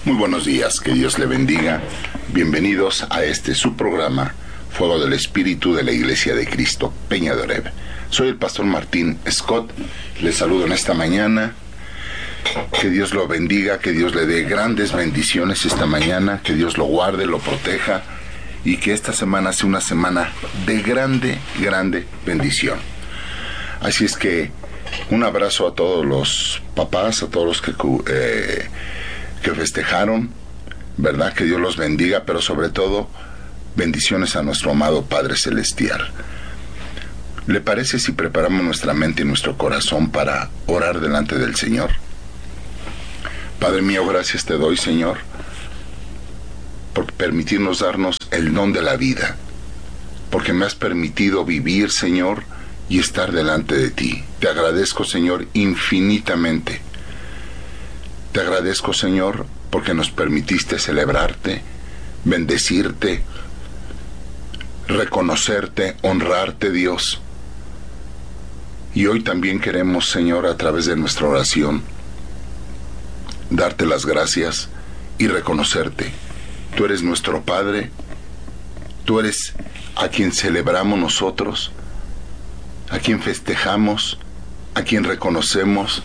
Muy buenos días, que Dios le bendiga. Bienvenidos a su programa, Fuego del Espíritu de la Iglesia de Cristo, Peña de Oreb. Soy el pastor Martín Scott, les saludo en esta mañana. Que Dios lo bendiga, que Dios le dé grandes bendiciones esta mañana, que Dios lo guarde, lo proteja y que esta semana sea una semana de grande bendición. Así es que un abrazo a todos los papás, a todos los que festejaron, ¿verdad? Que Dios los bendiga, pero sobre todo, bendiciones a nuestro amado Padre Celestial. ¿Le parece si preparamos nuestra mente y nuestro corazón para orar delante del Señor? Padre mío, gracias te doy, Señor, por permitirnos darnos el don de la vida, porque me has permitido vivir, Señor, y estar delante de ti. Te agradezco, Señor, infinitamente. Te agradezco, Señor, porque nos permitiste celebrarte, bendecirte, reconocerte, honrarte, Dios. Y hoy también queremos, Señor, a través de nuestra oración, darte las gracias y reconocerte. Tú eres nuestro Padre, tú eres a quien celebramos nosotros, a quien festejamos, a quien reconocemos.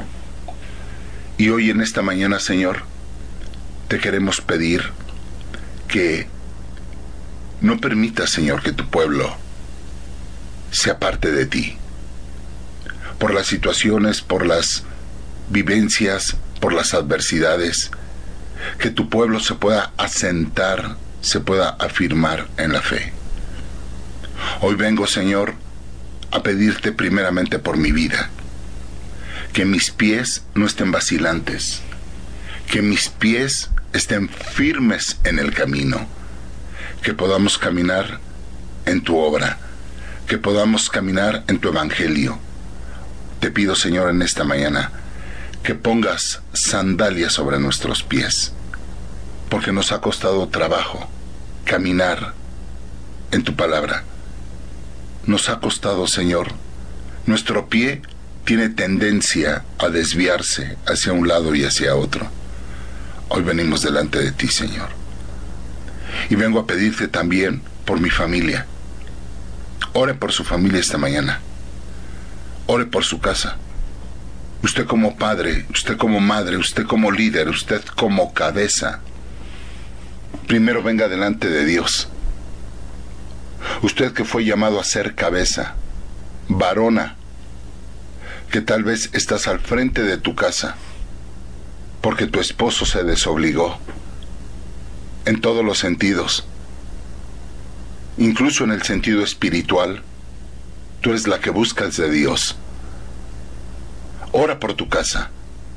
Y hoy en esta mañana, Señor, te queremos pedir que no permitas, Señor, que tu pueblo se aparte de ti. Por las situaciones, por las vivencias, por las adversidades, que tu pueblo se pueda asentar, se pueda afirmar en la fe. Hoy vengo, Señor, a pedirte primeramente por mi vida, que mis pies no estén vacilantes, que mis pies estén firmes en el camino, que podamos caminar en tu obra, que podamos caminar en tu evangelio. Te pido, Señor, en esta mañana, que pongas sandalias sobre nuestros pies, porque nos ha costado trabajo caminar en tu palabra. Nos ha costado, Señor. Nuestro pie tiene tendencia a desviarse hacia un lado y hacia otro. Hoy venimos delante de ti, Señor. Y vengo a pedirte también por mi familia. Ore por su familia esta mañana. Ore por su casa. Usted como padre, usted como madre, usted como líder, usted como cabeza, primero venga delante de Dios. Usted que fue llamado a ser cabeza, varona, que tal vez estás al frente de tu casa, porque tu esposo se desobligó, en todos los sentidos, incluso en el sentido espiritual, tú eres la que buscas de Dios. Ora por tu casa.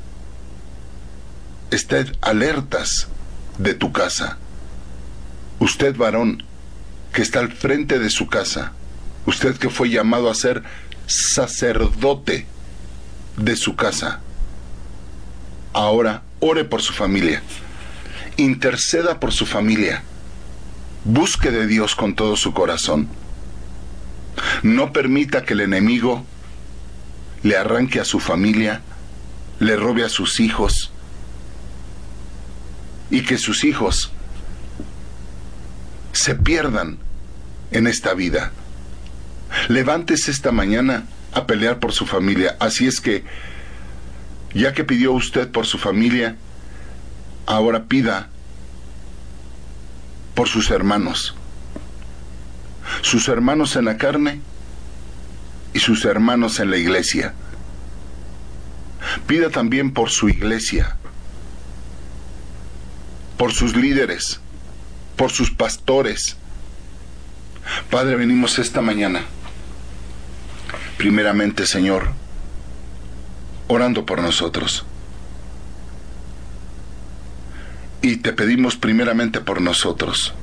Ested alertas de tu casa. Usted, varón, que está al frente de su casa. Usted que fue llamado a ser sacerdote de su casa. Ahora, ore por su familia. Interceda por su familia. Busque de Dios con todo su corazón. No permita que el enemigo le arranque a su familia, le robe a sus hijos, y que sus hijos se pierdan en esta vida. Levántese esta mañana a pelear por su familia. Así es que, ya que pidió usted por su familia, ahora pida por sus hermanos en la carne y sus hermanos en la iglesia. Pida también por su iglesia, por sus líderes, por sus pastores. Padre, venimos esta mañana, primeramente, Señor, orando por nosotros. Y te pedimos primeramente por nosotros,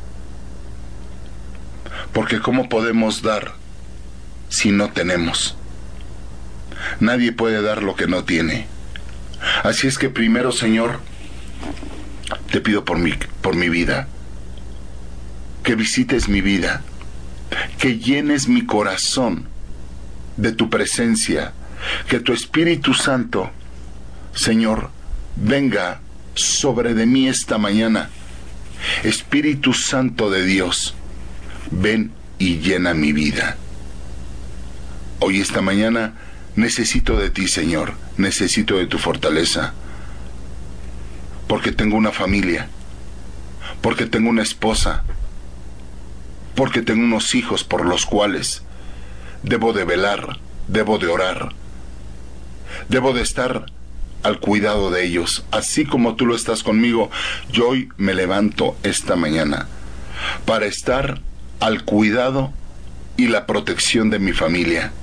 porque ¿cómo podemos dar si no tenemos? Nadie puede dar lo que no tiene. Así es que primero, Señor, te pido por mi vida, que visites mi vida, que llenes mi corazón de tu presencia, que tu Espíritu Santo, Señor, venga sobre de mí esta mañana. Espíritu Santo de Dios, ven y llena mi vida. Hoy, esta mañana, necesito de ti, Señor. Necesito de tu fortaleza. Porque tengo una familia. Porque tengo una esposa. Porque tengo unos hijos por los cuales debo de velar, debo de orar. Debo de estar al cuidado de ellos. Así como tú lo estás conmigo, yo hoy me levanto esta mañana para estar al cuidado y la protección de mi familia.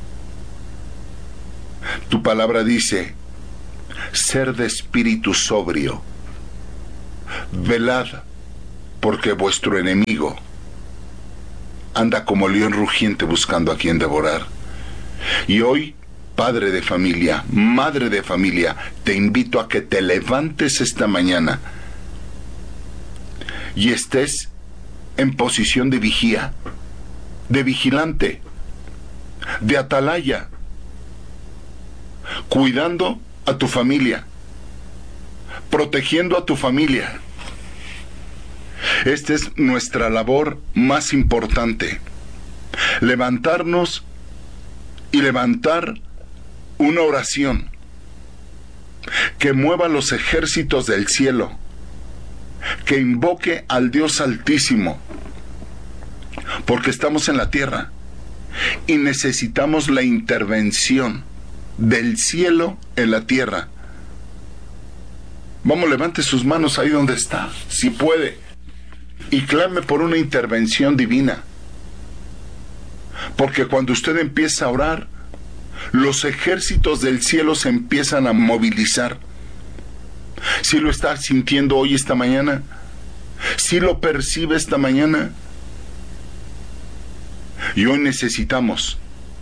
Tu palabra dice: ser de espíritu sobrio, velad, porque vuestro enemigo anda como león rugiente buscando a quien devorar. Y hoy, padre de familia, madre de familia, te invito a que te levantes esta mañana y estés en posición de vigía, de vigilante, de atalaya, cuidando a tu familia, protegiendo a tu familia. Esta es nuestra labor más importante. Levantarnos y levantar una oración que mueva los ejércitos del cielo, que invoque al Dios Altísimo, porque estamos en la tierra y necesitamos la intervención del cielo en la tierra. Vamos, levante sus manos ahí donde está, si puede, y clame por una intervención divina. Porque cuando usted empieza a orar, los ejércitos del cielo se empiezan a movilizar. ¿Sí lo está sintiendo hoy, esta mañana? ¿Sí lo percibe esta mañana? Y hoy necesitamos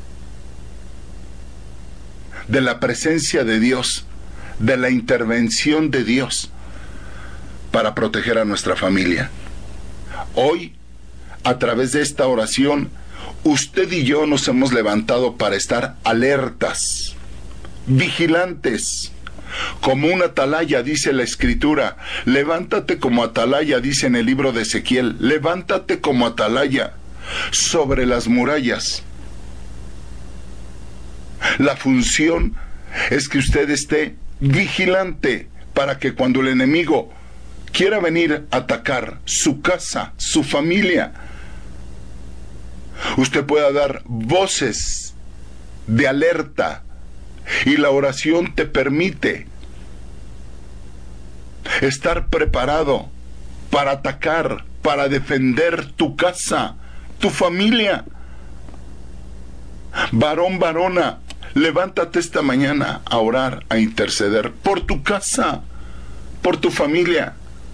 de la presencia de Dios, de la intervención de Dios para proteger a nuestra familia. Hoy, a través de esta oración, usted y yo nos hemos levantado para estar alertas, vigilantes, como una atalaya, dice la Escritura. Levántate como atalaya, dice en el libro de Ezequiel. Levántate como atalaya sobre las murallas. La función es que usted esté vigilante para que cuando el enemigo quiera venir a atacar su casa, su familia, usted pueda dar voces de alerta, y la oración te permite estar preparado para atacar, para defender tu casa, tu familia. Varón, varona, levántate esta mañana a orar, a interceder por tu casa, por tu familia.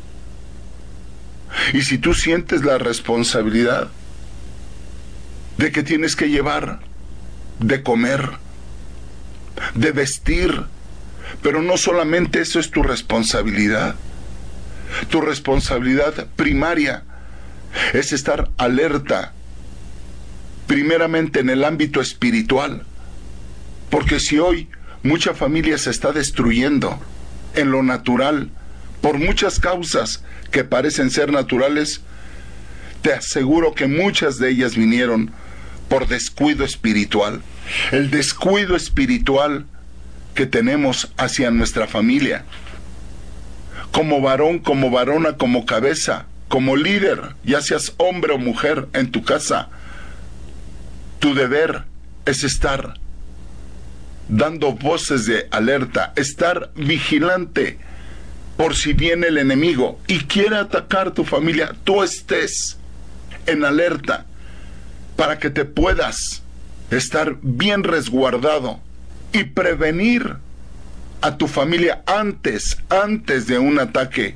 Y si tú sientes la responsabilidad de que tienes que llevar de comer, de vestir, pero no solamente eso es tu responsabilidad. Tu responsabilidad primaria es estar alerta, primeramente en el ámbito espiritual, porque si hoy mucha familia se está destruyendo en lo natural por muchas causas que parecen ser naturales, te aseguro que muchas de ellas vinieron por descuido espiritual. El descuido espiritual que tenemos hacia nuestra familia. Como varón, como varona, como cabeza, como líder, ya seas hombre o mujer en tu casa, tu deber es estar dando voces de alerta, estar vigilante por si viene el enemigo y quiere atacar tu familia. Tú estés en alerta para que te puedas estar bien resguardado y prevenir a tu familia antes de un ataque.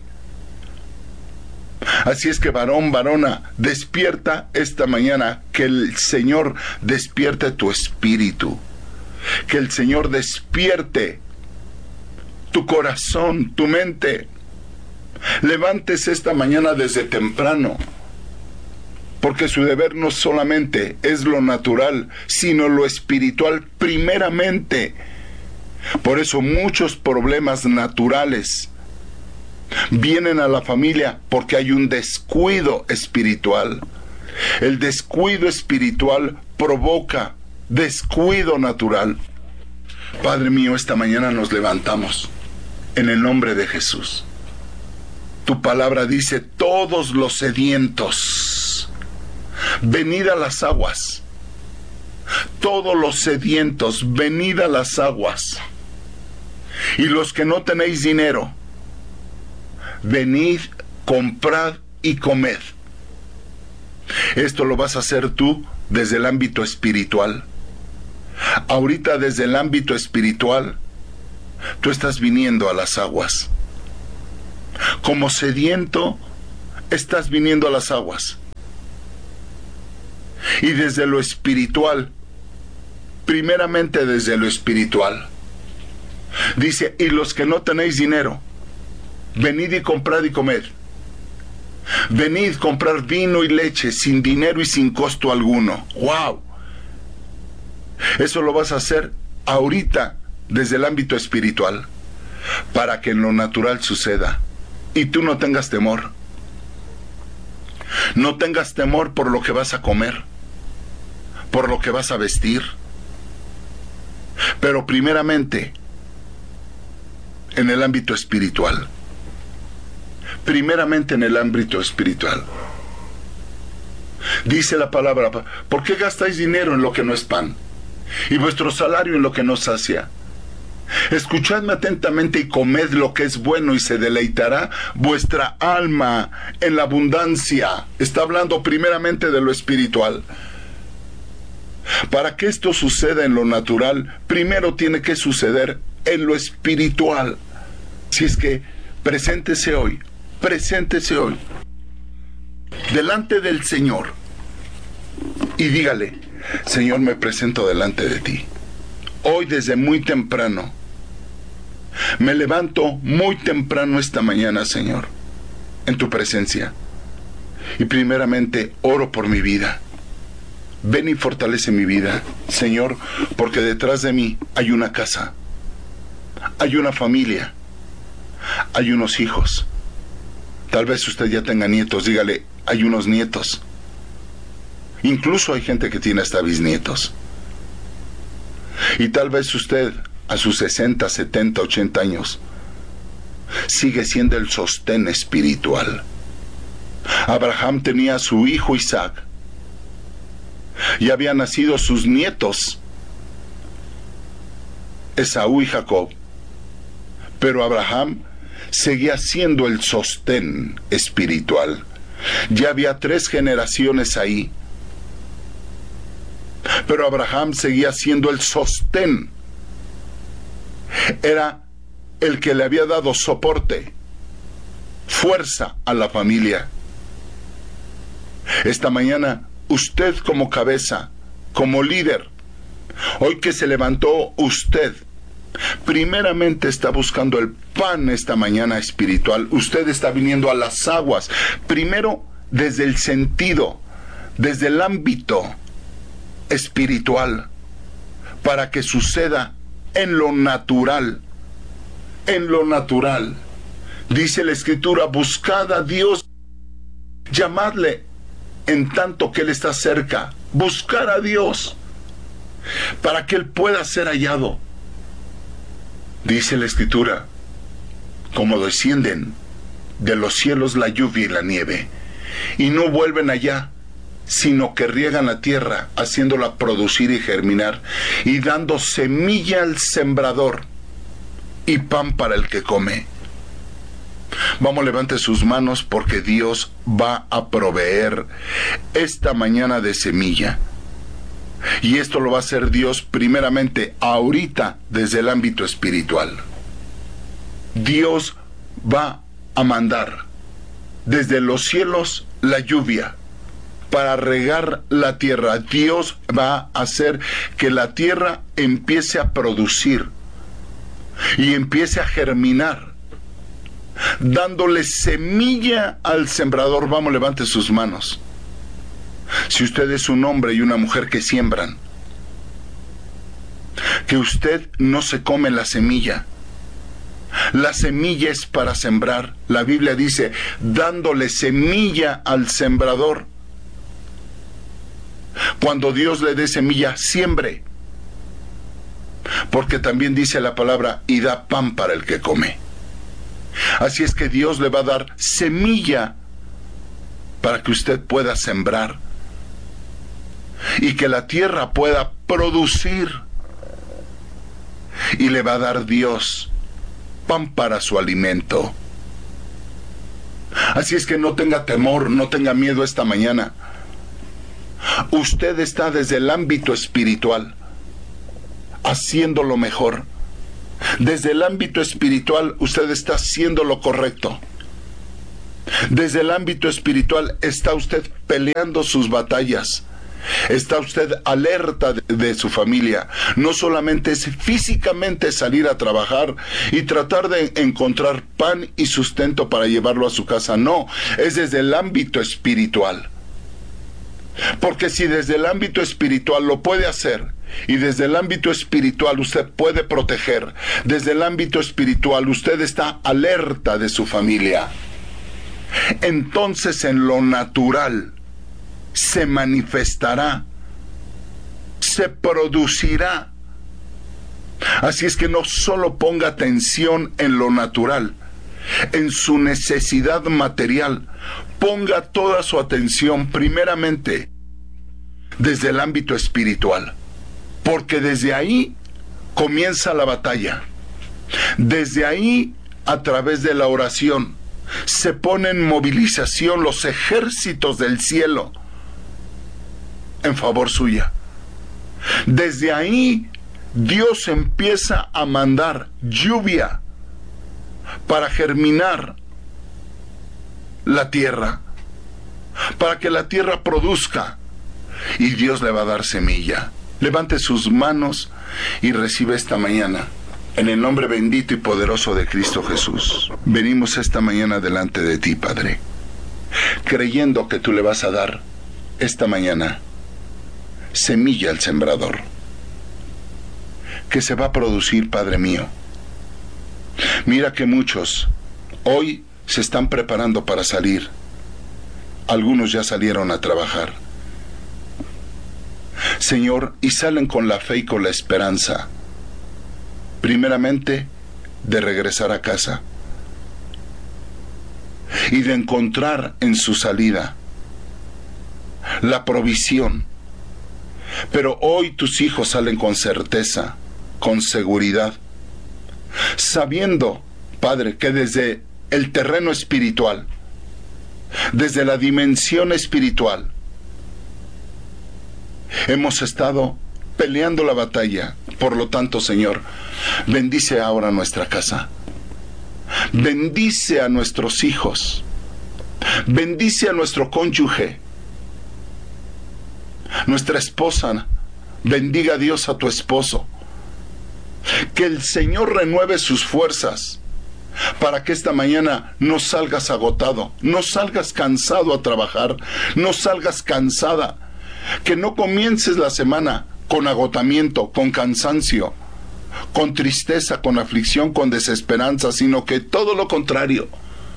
Así es que, varón, varona, despierta esta mañana, que el Señor despierte tu espíritu, que el Señor despierte tu corazón, tu mente. Levántese esta mañana desde temprano, porque su deber no solamente es lo natural, sino lo espiritual primeramente. Por eso muchos problemas naturales Vienen a la familia porque hay un descuido espiritual. El descuido espiritual provoca descuido natural. Padre mío, esta mañana nos levantamos en el nombre de Jesús. Tu palabra dice: todos los sedientos, venid a las aguas. Todos los sedientos, venid a las aguas. Y los que no tenéis dinero, venid, comprad y comed. Esto lo vas a hacer tú desde el ámbito espiritual. Ahorita desde el ámbito espiritual, tú estás viniendo a las aguas. Como sediento, estás viniendo a las aguas. Y desde lo espiritual, primeramente desde lo espiritual, dice: y los que no tenéis dinero, venid y comprad y comed. Venid, comprar vino y leche sin dinero y sin costo alguno. ¡Wow! Eso lo vas a hacer ahorita desde el ámbito espiritual, para que en lo natural suceda y tú no tengas temor. No tengas temor por lo que vas a comer, por lo que vas a vestir. Pero primeramente en el ámbito espiritual. Primeramente en el ámbito espiritual. Dice la palabra: ¿por qué gastáis dinero en lo que no es pan, y vuestro salario en lo que no sacia? Escuchadme atentamente y comed lo que es bueno, y se deleitará vuestra alma en la abundancia. Está hablando primeramente de lo espiritual. Para que esto suceda en lo natural, primero tiene que suceder en lo espiritual. Si es que preséntese hoy delante del Señor y dígale: Señor, me presento delante de ti. Hoy desde muy temprano, me levanto muy temprano esta mañana, Señor, en tu presencia. Y primeramente oro por mi vida. Ven y fortalece mi vida, Señor, porque detrás de mí hay una casa, hay una familia, hay unos hijos. Tal vez usted ya tenga nietos, dígale: hay unos nietos. Incluso hay gente que tiene hasta bisnietos. Y tal vez usted, a sus 60, 70, 80 años, sigue siendo el sostén espiritual. Abraham tenía a su hijo Isaac. Y habían nacido sus nietos, Esaú y Jacob. Pero Abraham seguía siendo el sostén espiritual. Ya había 3 generaciones ahí. Pero Abraham seguía siendo el sostén. Era el que le había dado soporte, fuerza a la familia. Esta mañana, usted como cabeza, como líder, hoy que se levantó usted, primeramente está buscando el pan esta mañana espiritual. Usted está viniendo a las aguas, primero desde el sentido, desde el ámbito espiritual, para que suceda en lo natural. En lo natural. Dice la Escritura: buscad a Dios, llamadle en tanto que Él está cerca. Buscar a Dios para que Él pueda ser hallado. Dice la Escritura: como descienden de los cielos la lluvia y la nieve, y no vuelven allá, sino que riegan la tierra, haciéndola producir y germinar, y dando semilla al sembrador y pan para el que come. Vamos, levante sus manos, porque Dios va a proveer esta mañana de semilla. Y esto lo va a hacer Dios primeramente ahorita desde el ámbito espiritual. Dios va a mandar desde los cielos la lluvia para regar la tierra. Dios va a hacer que la tierra empiece a producir y empiece a germinar, dándole semilla al sembrador. Vamos, levante sus manos. Si usted es un hombre y una mujer que siembran, que usted no se come la semilla, La semilla es para sembrar. La Biblia dice, dándole semilla al sembrador. Cuando Dios le dé semilla, siembre. Porque también dice la palabra, y da pan para el que come. Así es que Dios le va a dar semilla para que usted pueda sembrar y que la tierra pueda producir. Y le va a dar Dios pan para su alimento. Así es que no tenga temor, no tenga miedo esta mañana. Usted está desde el ámbito espiritual haciendo lo mejor. Desde el ámbito espiritual usted está haciendo lo correcto. Desde el ámbito espiritual está usted peleando sus batallas. Está usted alerta de su familia. No solamente es físicamente salir a trabajar y tratar de encontrar pan y sustento para llevarlo a su casa. No, es desde el ámbito espiritual. Porque si desde el ámbito espiritual lo puede hacer, y desde el ámbito espiritual usted puede proteger, desde el ámbito espiritual usted está alerta de su familia, entonces en lo natural se manifestará, se producirá. Así es que no solo ponga atención en lo natural, en su necesidad material, ponga toda su atención primeramente desde el ámbito espiritual, porque desde ahí comienza la batalla. Desde ahí, a través de la oración, se ponen en movilización los ejércitos del cielo en favor suya. Desde ahí, Dios empieza a mandar lluvia para germinar la tierra, para que la tierra produzca, y Dios le va a dar semilla. Levante sus manos y recibe esta mañana, en el nombre bendito y poderoso de Cristo Jesús. Venimos esta mañana delante de ti, Padre, creyendo que tú le vas a dar esta mañana semilla al sembrador, que se va a producir, Padre mío. Mira que muchos hoy se están preparando para salir. Algunos ya salieron a trabajar, Señor, y salen con la fe y con la esperanza, primeramente, de regresar a casa y de encontrar en su salida la provisión. Pero hoy tus hijos salen con certeza, con seguridad, sabiendo, Padre, que desde el terreno espiritual, desde la dimensión espiritual, hemos estado peleando la batalla. Por lo tanto, Señor, bendice ahora nuestra casa, bendice a nuestros hijos, bendice a nuestro cónyuge, nuestra esposa. Bendiga a Dios a tu esposo. Que el Señor renueve sus fuerzas para que esta mañana no salgas agotado, no salgas cansado a trabajar, no salgas cansada. Que no comiences la semana con agotamiento, con cansancio, con tristeza, con aflicción, con desesperanza, sino que todo lo contrario.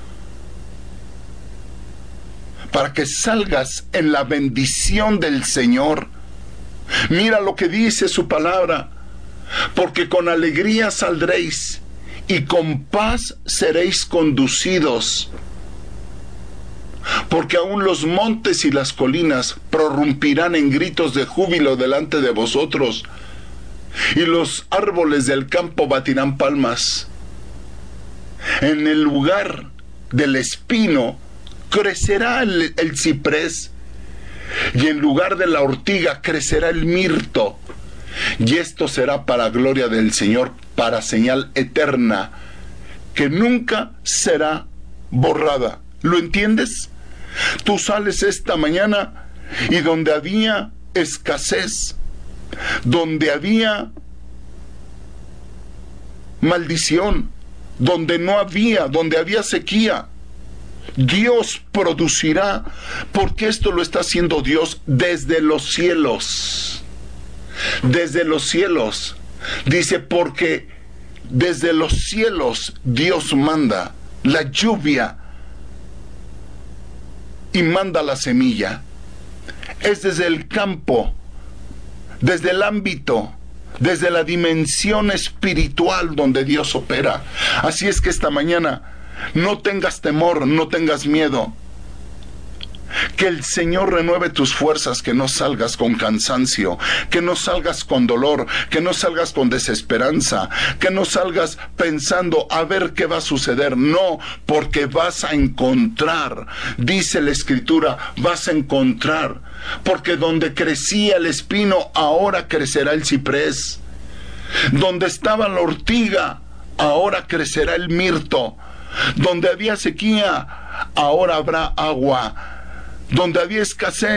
Para que salgas en la bendición del Señor. Mira lo que dice su palabra. Porque con alegría saldréis y con paz seréis conducidos. Porque aún los montes y las colinas prorrumpirán en gritos de júbilo delante de vosotros, y los árboles del campo batirán palmas. En el lugar del espino crecerá el ciprés, y en lugar de la ortiga crecerá el mirto. Y esto será para gloria del Señor, para señal eterna, que nunca será borrada. ¿Lo entiendes? Tú sales esta mañana y donde había escasez, donde había maldición, donde había sequía, Dios producirá, porque esto lo está haciendo Dios desde los cielos. Desde los cielos. Dice, porque desde los cielos Dios manda la lluvia y manda la semilla. Es desde el campo, desde el ámbito, desde la dimensión espiritual donde Dios opera. Así es que esta mañana no tengas temor, no tengas miedo. Que el Señor renueve tus fuerzas, que no salgas con cansancio, que no salgas con dolor, que no salgas con desesperanza, que no salgas pensando a ver qué va a suceder. No, porque vas a encontrar, dice la Escritura, vas a encontrar, porque donde crecía el espino, ahora crecerá el ciprés. Donde estaba la ortiga, ahora crecerá el mirto. Donde había sequía, ahora habrá agua. Donde había escasez,